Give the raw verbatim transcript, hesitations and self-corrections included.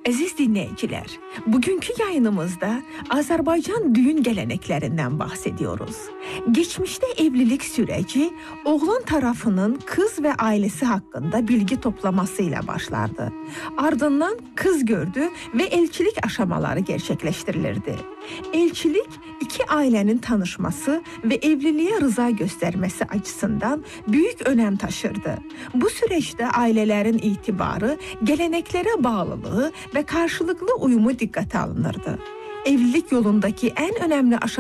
Əziz dinləyicilər, bugünkü yayınımızda Azərbaycan düğün geleneklerinden bahsediyoruz. Geçmişte evlilik süreci oğlan tarafının kız ve ailesi hakkında bilgi toplamasıyla başlardı. Ardından kız gördü ve elçilik aşamaları gerçekleştirilirdi. Elçilik iki ailenin tanışması ve evliliğe rıza göstermesi açısından büyük önem taşırdı. Bu süreçte ailelerin itibarı, geleneklere bağlılığı ve karşılıklı uyumu dikkate alınırdı. Evlilik yolundaki en önemli aşama